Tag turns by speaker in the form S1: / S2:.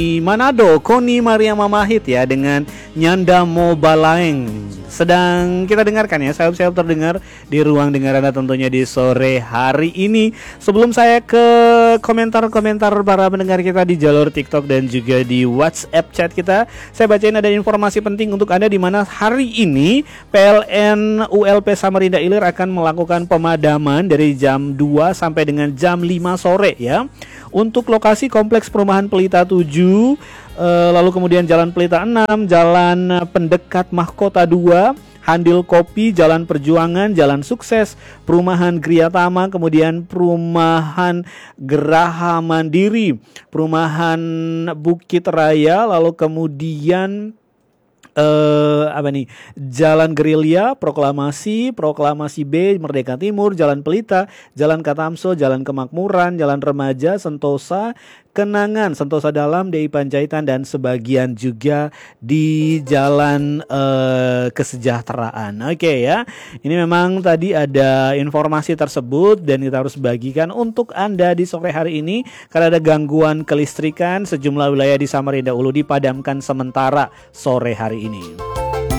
S1: Di Manado, Koni Maria Mamahit ya dengan Nyanda Mobalaeng sedang kita dengarkan ya, sayap-sayap terdengar di ruang dengar Anda tentunya di sore hari ini. Sebelum saya ke komentar-komentar para pendengar kita di jalur TikTok dan juga di WhatsApp chat kita, saya bacain ada informasi penting untuk Anda di mana hari ini PLN ULP Samarinda Ilir akan melakukan pemadaman dari jam 2 sampai dengan jam 5 sore ya. Untuk lokasi kompleks perumahan Pelita 7, lalu kemudian Jalan Pelita 6, Jalan Pendekat Mahkota 2, Handil Kopi, Jalan Perjuangan, Jalan Sukses, Perumahan Griyatama, kemudian Perumahan Geraha Mandiri, Perumahan Bukit Raya, lalu kemudian Jalan Gerilya, Proklamasi B, Merdeka Timur, Jalan Pelita, Jalan Katamso, Jalan Kemakmuran, Jalan Remaja, Sentosa, Kenangan, Sentosa Dalam, DI Panjaitan, dan sebagian juga di Jalan Kesejahteraan. Oke ya, ini memang tadi ada informasi tersebut dan kita harus bagikan untuk Anda di sore hari ini karena ada gangguan kelistrikan. Sejumlah wilayah di Samarinda Ulu dipadamkan sementara sore hari ini.